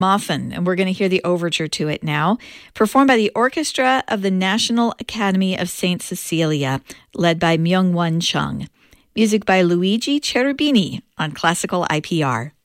Ragamuffin, and we're going to hear the overture to it now, performed by the Orchestra of the National Academy of St. Cecilia, led by Myung-Won Chung. Music by Luigi Cherubini on Classical IPR.